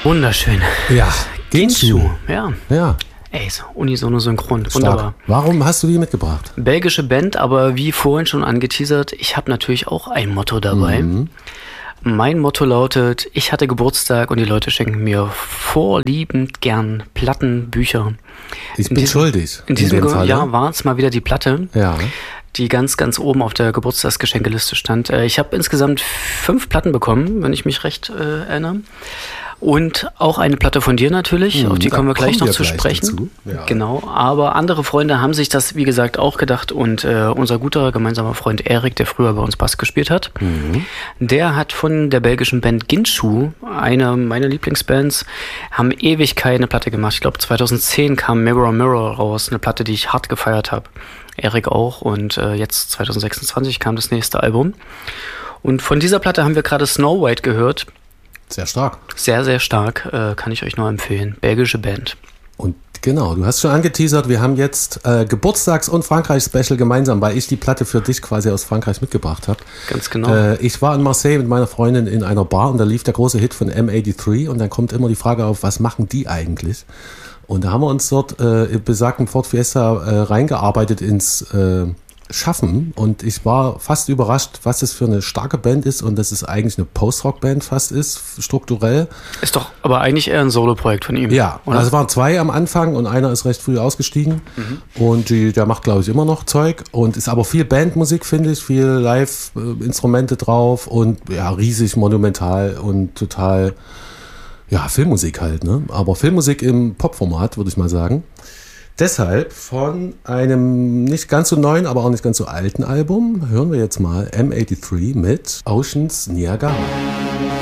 Wunderschön. Ja, Ginsu, ja. Ja, Ey, so unisono synchron, stark. wunderbar. Warum hast du die mitgebracht? Belgische Band, aber wie vorhin schon angeteasert, ich habe natürlich auch ein Motto dabei. Mein Motto lautet, ich hatte Geburtstag und die Leute schenken mir vorliebend gern Platten, Bücher. Ich bin schuldig. In diesem dem Fall. Jahr war es mal wieder die Platte, Ja. die ganz, ganz oben auf der Geburtstagsgeschenkeliste stand. Ich habe insgesamt 5 Platten bekommen, wenn ich mich recht erinnere. Und auch eine Platte von dir natürlich, auf die kommen wir gleich noch zu sprechen. Ja. Genau, aber andere Freunde haben sich das, wie gesagt, auch gedacht. Und unser guter gemeinsamer Freund Erik, der früher bei uns Bass gespielt hat, der hat von der belgischen Band Ginsu, eine meiner Lieblingsbands, haben ewig keine Platte gemacht. Ich glaube 2010 kam Mirror Mirror raus, eine Platte, die ich hart gefeiert habe. Erik auch und jetzt 2026 kam das nächste Album. Und von dieser Platte haben wir gerade Snow White gehört. Sehr stark. Sehr, sehr stark, kann ich euch nur empfehlen. Belgische Band. Und genau, du hast schon angeteasert, wir haben jetzt Geburtstags- und Frankreich-Special gemeinsam, weil ich die Platte für dich quasi aus Frankreich mitgebracht habe. Ganz genau. Ich war in Marseille mit meiner Freundin in einer Bar und da lief der große Hit von M83 und dann kommt immer die Frage auf, was machen die eigentlich? Und da haben wir uns dort besagten Ford Fiesta reingearbeitet ins Schaffen und ich war fast überrascht, was es für eine starke Band ist und dass es eigentlich eine Post-Rock-Band fast ist, strukturell. Ist doch aber eigentlich eher ein Solo-Projekt von ihm. Ja, oder? also es waren 2 am Anfang und einer ist recht früh ausgestiegen und der macht, glaube ich, immer noch Zeug und ist aber viel Bandmusik, finde ich, viel Live-Instrumente drauf und ja, riesig monumental und total, ja, Filmmusik halt, ne? Aber Filmmusik im Popformat, würde ich mal sagen. Deshalb von einem nicht ganz so neuen, aber auch nicht ganz so alten Album hören wir jetzt mal M83 mit Oceans Niagara.